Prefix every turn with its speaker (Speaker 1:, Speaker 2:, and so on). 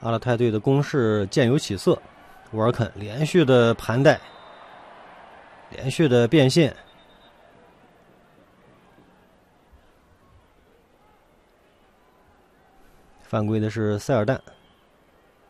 Speaker 1: 阿勒泰队的攻势渐有起色，沃尔肯连续的盘带，连续的变线。犯规的是塞尔旦。